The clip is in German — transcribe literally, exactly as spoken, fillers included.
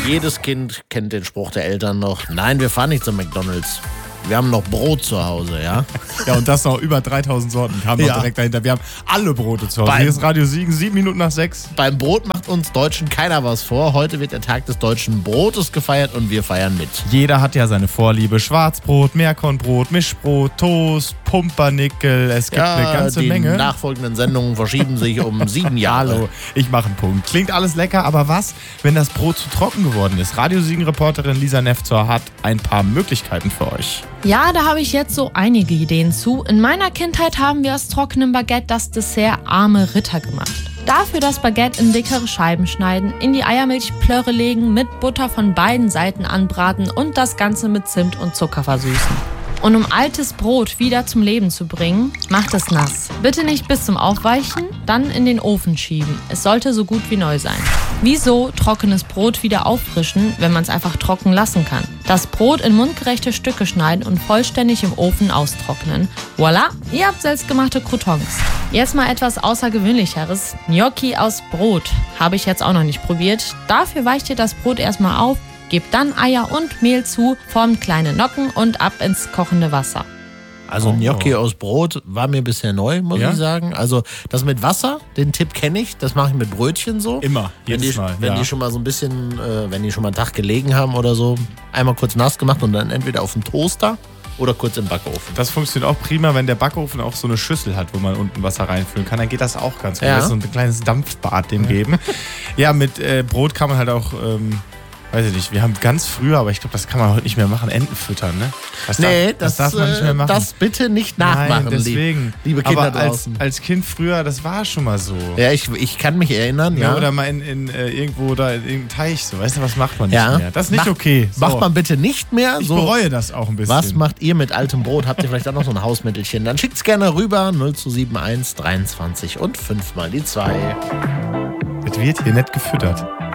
Jedes Kind kennt den Spruch der Eltern noch, nein, wir fahren nicht zum McDonald's. Wir haben noch Brot zu Hause, ja? Ja, und das noch über dreitausend Sorten kamen Ja. noch direkt dahinter. Wir haben alle Brote zu Hause. Beim- Hier ist Radio Siegen, sieben Minuten nach sechs. Beim Brot macht uns Deutschen keiner was vor. Heute wird der Tag des deutschen Brotes gefeiert und wir feiern mit. Jeder hat ja seine Vorliebe. Schwarzbrot, Meerkornbrot, Mischbrot, Toast, Pumpernickel. Es gibt eine ganze die Menge. nachfolgenden Sendungen verschieben sich um sieben Jahre. Hallo, ich mache einen Punkt. Klingt alles lecker, aber was, wenn das Brot zu trocken geworden ist? Radio Siegen-Reporterin Lisa Nefzor hat ein paar Möglichkeiten für euch. Ja, da habe ich jetzt so einige Ideen zu. In meiner Kindheit haben wir aus trockenem Baguette das Dessert Arme Ritter gemacht. Dafür das Baguette in dickere Scheiben schneiden, in die Eiermilchplörre legen, mit Butter von beiden Seiten anbraten und das Ganze mit Zimt und Zucker versüßen. Und um altes Brot wieder zum Leben zu bringen, macht es nass. Bitte nicht bis zum Aufweichen, dann in den Ofen schieben. Es sollte so gut wie neu sein. Wieso trockenes Brot wieder auffrischen, wenn man es einfach trocken lassen kann? Das Brot in mundgerechte Stücke schneiden und vollständig im Ofen austrocknen. Voilà, ihr habt selbstgemachte Croutons. Jetzt mal etwas Außergewöhnlicheres. Gnocchi aus Brot. Habe ich jetzt auch noch nicht probiert. Dafür weicht ihr das Brot erstmal auf, gebt dann Eier und Mehl zu, formt kleine Nocken und ab ins kochende Wasser. Also Gnocchi aus Brot war mir bisher neu, muss Ja? ich sagen. Also das mit Wasser, den Tipp kenne ich. Das mache ich mit Brötchen so. Immer, Wenn jedes die, Mal, wenn ja. die schon mal so ein bisschen, äh, wenn die schon mal einen Tag gelegen haben oder so, einmal kurz nass gemacht und dann entweder auf dem Toaster oder kurz im Backofen. Das funktioniert auch prima, wenn der Backofen auch so eine Schüssel hat, wo man unten Wasser reinfüllen kann. Dann geht das auch ganz gut. Ja. Das ist so ein kleines Dampfbad dem geben. Ja, mit äh, Brot kann man halt auch, ähm, weiß ich nicht, wir haben ganz früher, aber ich glaube, das kann man heute nicht mehr machen, Enten füttern, ne? Das Nee, darf, das, das, darf man nicht mehr machen. das bitte nicht nachmachen, Nein, deswegen. lieb, liebe Kinder aber als, draußen. als Kind früher, das war schon mal so. Ja, ich, ich kann mich erinnern, Ja, ja. oder mal in, in äh, irgendwo da in irgendeinem Teich so. Weißt du, was macht man nicht Ja. mehr? Das ist nicht Mach- okay. So. Macht man bitte nicht mehr. ich So, bereue das auch ein bisschen. was macht ihr mit altem Brot? Habt ihr vielleicht auch noch so ein Hausmittelchen? Dann schickt's gerne rüber. null zwei sieben eins dreiundzwanzig und fünf mal die zwei. Es wird hier nett gefüttert.